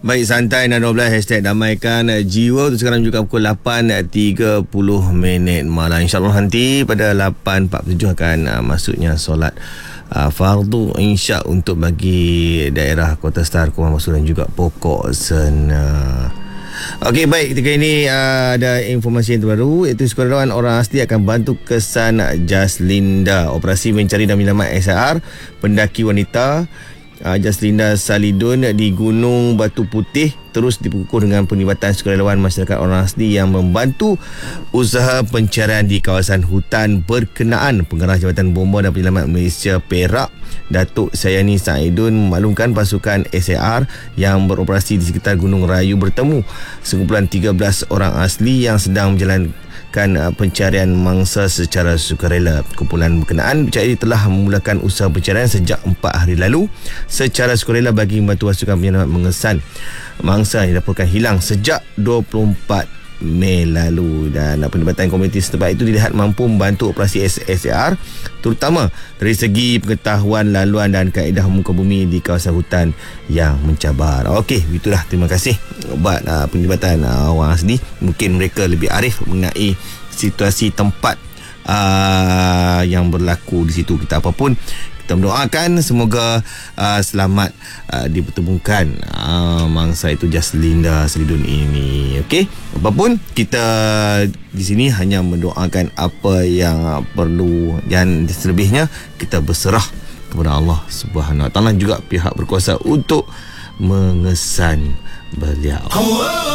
Baik, Santai 12 #damaikan jiwa tu sekarang juga pukul 8.30 malam. InsyaAllah nanti pada 8.47 akan masuknya solat fardu insya untuk bagi daerah Kota Star, Kuala Masuk dan juga Pokok Sena. Okey, baik, ketika ini ada informasi yang terbaru, iaitu sukarelawan orang asli akan bantu kesan Jaslinda. Operasi mencari dan menyelamat SAR pendaki wanita Jaslinda Salidun di Gunung Batu Putih terus dipukuh dengan penlibatan sukarelawan masyarakat orang asli yang membantu usaha pencarian di kawasan hutan berkenaan. Pengarah Jabatan Bomba dan Penyelamat Malaysia Perak, Datuk Sayani Saidun, memaklumkan pasukan SAR yang beroperasi di sekitar Gunung Rayu bertemu sekumpulan 13 orang asli yang sedang menjalankan pencarian mangsa secara sukarela. Kumpulan berkenaan percaya telah memulakan usaha pencarian sejak 4 hari lalu secara sukarela bagi membantu pasukan penyelamat mengesan mangsa yang dilaporkan hilang sejak 24 Mei lalu. Dan penlibatan komuniti setempat itu dilihat mampu membantu operasi SAR terutama dari segi pengetahuan laluan dan kaedah muka bumi di kawasan hutan yang mencabar. Okey, itulah, terima kasih buat penlibatan orang asli. Mungkin mereka lebih arif mengenai situasi tempat yang berlaku di situ. Kita apapun, kita mendoakan semoga selamat dipertemukan mangsa itu Jaslinda Salidun ini. Okey, apapun, kita di sini hanya mendoakan apa yang perlu dan selebihnya kita berserah kepada Allah Subhanahu Wa Taala, juga pihak berkuasa untuk mengesan beliau.